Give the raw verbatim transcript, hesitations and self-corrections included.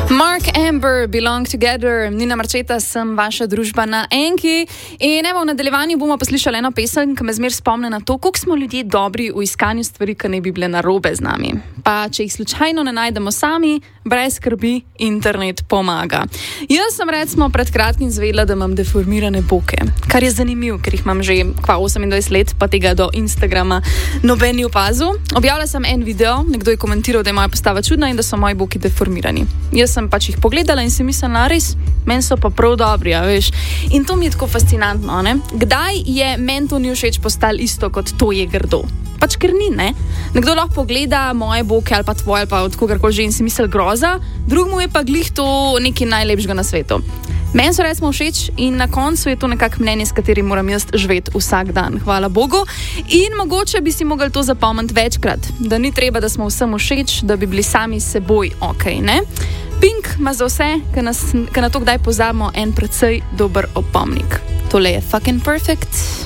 Mark Amber, Belong Together, Nina Marčeta, sem vaša družba na Enki. In evo, v nadaljevanju bomo poslušali eno pesem, ki me zmer spomne na to, koliko smo ljudje dobri v iskanju stvari, ki ne bi bile narobe z nami. Pa če jih slučajno ne najdemo sami, brez skrbi, internet pomaga. Jaz sem recimo pred kratkim zvedela, da imam deformirane boke, kar je zanimivo, ker jih imam že kva osemindvajset let, pa tega do Instagrama noben ni opazil. Objavila sem en video, nekdo je komentiral, da je moja postava čudna in da so moji boki deformirani. Jaz sem pač jih pogledala in si mislila, res, meni so pa prav dobri, a veš. In to mi je tako fascinantno, ne? Kdaj je meni to ni všeč postalo isto, kot to je grdo? Pač ker ni, ne? Nekdo lahko pogleda moje boke ali pa tvoje ali pa od kogarkoli že in si misli groza, drugmu je pa glih to nekaj najlepšega na svetu. Meni so recimo všeč in na koncu je to nekak mnenje, s katerim moram jaz živeti vsak dan, hvala Bogu. In mogoče bi si mogli to zapomniti večkrat, da ni treba, da smo vsem všeč, da bi bili sami s seboj okej, ne? Pink ima za vse, ki na to kdaj pozabimo, en precej dober opomnik. Tole je Fucking Perfect.